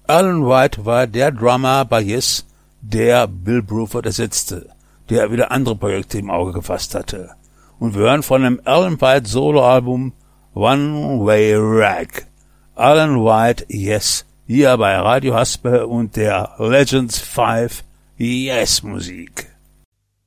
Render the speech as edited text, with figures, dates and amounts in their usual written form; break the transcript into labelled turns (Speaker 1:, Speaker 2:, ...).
Speaker 1: Alan White war der Drummer bei Yes, der Bill Bruford ersetzte, der wieder andere Projekte im Auge gefasst hatte. Und wir hören von dem Alan White Soloalbum One Way Rag. Alan White, Yes, hier bei Radio Haspe und der Legends 5 Yes Musik.